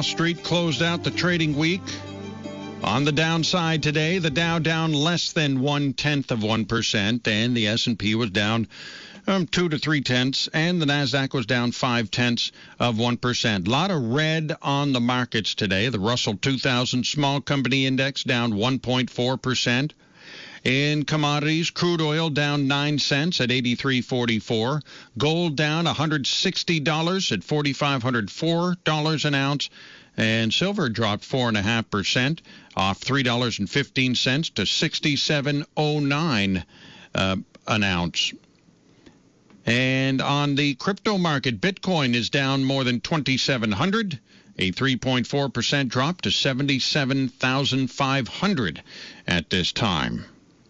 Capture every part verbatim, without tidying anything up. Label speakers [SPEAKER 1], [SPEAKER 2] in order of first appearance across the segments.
[SPEAKER 1] Wall Street closed out the trading week on the downside today. The Dow down less than one-tenth of one percent, and the S and P was down um, two to three tenths, and the Nasdaq was down five tenths of one percent. A lot of red on the markets today. The Russell two thousand Small Company Index down one point four percent. In commodities, crude oil down nine cents at eighty-three forty-four. Gold down one hundred sixty dollars at four thousand five hundred four dollars an ounce. And silver dropped four point five percent, off three dollars and fifteen cents to sixty-seven oh nine uh, an ounce. And on the crypto market, Bitcoin is down more than twenty-seven hundred, a three point four percent drop to seventy-seven thousand five hundred at this time.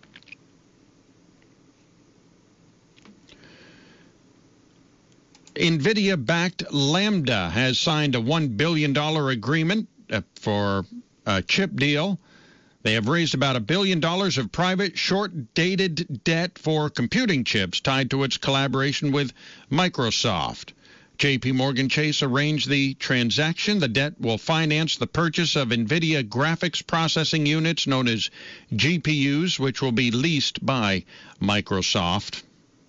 [SPEAKER 1] NVIDIA-backed Lambda has signed a one billion dollars agreement for a chip deal. They have raised about a billion dollars of private, short-dated debt for computing chips tied to its collaboration with Microsoft. J P Morgan Chase arranged the transaction. The debt will finance the purchase of NVIDIA graphics processing units known as G P Us, which will be leased by Microsoft.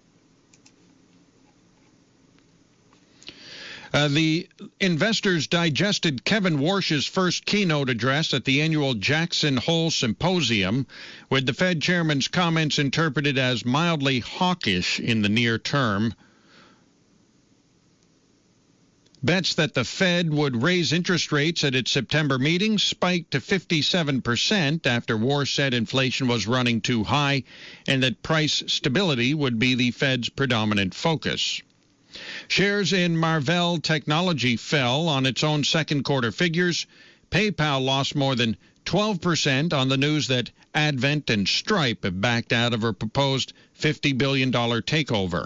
[SPEAKER 1] Uh, the investors digested Kevin Warsh's first keynote address at the annual Jackson Hole Symposium, with the Fed chairman's comments interpreted as mildly hawkish in the near term. Bets that the Fed would raise interest rates at its September meeting spiked to fifty-seven percent after Warsh said inflation was running too high and that price stability would be the Fed's predominant focus. Shares in Marvell Technology fell on its own second quarter figures. PayPal lost more than twelve percent on the news that Advent and Stripe have backed out of a proposed fifty billion dollars takeover.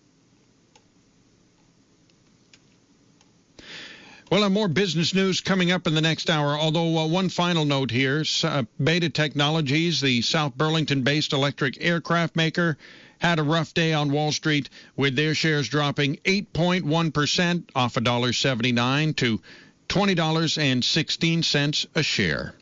[SPEAKER 1] Well, more business news coming up in the next hour, although uh, one final note here. Uh, Beta Technologies, the South Burlington-based electric aircraft maker, had a rough day on Wall Street with their shares dropping eight point one percent off one dollar seventy-nine to twenty dollars and sixteen cents a share.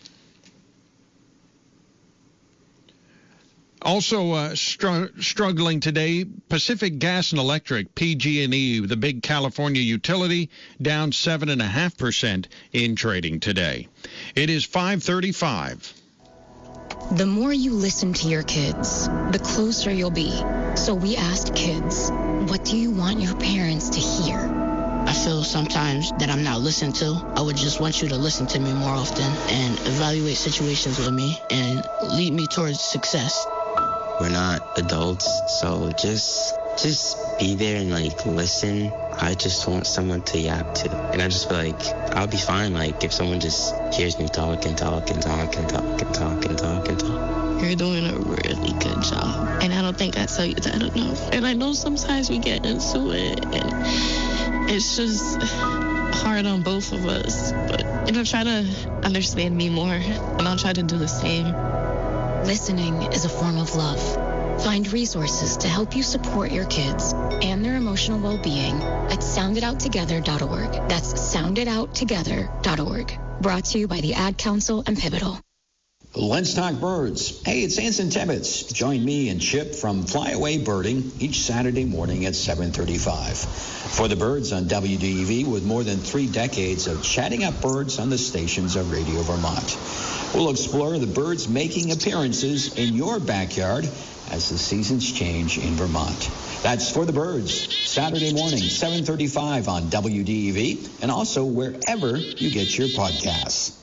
[SPEAKER 1] Also uh, str- struggling today, Pacific Gas and Electric, P G and E, the big California utility, down seven point five percent in trading today. It is five thirty-five.
[SPEAKER 2] The more you listen to your kids, the closer you'll be. So we asked kids, what do you want your parents to hear?
[SPEAKER 3] I feel sometimes that I'm not listened to. I would just want you to listen to me more often and evaluate situations with me and lead me towards success.
[SPEAKER 4] We're not adults, so just just be there and like listen. I just want someone to yap to. And I just feel like I'll be fine like if someone just hears me talk and talk and talk and talk and talk and talk and talk.
[SPEAKER 3] You're doing a really good job. And I don't think I tell you that enough. And I know sometimes we get into it and it's just hard on both of us. But you know, try to understand me more and I'll try to do the same.
[SPEAKER 2] Listening is a form of love. Find resources to help you support your kids and their emotional well-being at sound it out together dot org. That's sound it out together dot org. Brought to you by the Ad Council and Pivotal.
[SPEAKER 5] Let's talk birds. Hey, it's Anson Tibbetts. Join me and Chip from Flyaway Birding each Saturday morning at seven thirty-five. For the birds on W D E V, with more than three decades of chatting up birds on the stations of Radio Vermont. We'll explore the birds making appearances in your backyard as the seasons change in Vermont. That's For the Birds, Saturday morning, seven thirty-five on W D E V, and also wherever you get your podcasts.